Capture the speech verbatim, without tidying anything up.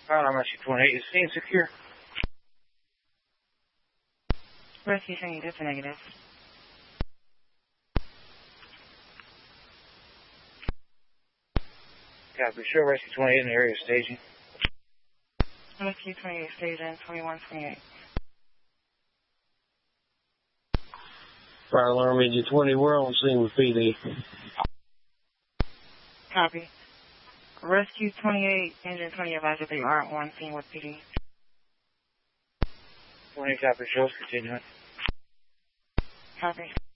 Fire Rescue twenty-eight, is scene secure? Rescue twenty-eight, that's a negative. Copy. Show Rescue twenty-eight in the area of staging. Rescue twenty-eight, staging twenty-one twenty-eight. Fire alarm engine twenty, we're on scene with P D. Copy. Rescue twenty-eight, engine twenty, advise that they are on scene with P D. twenty, copy. Show us continuing. Copy.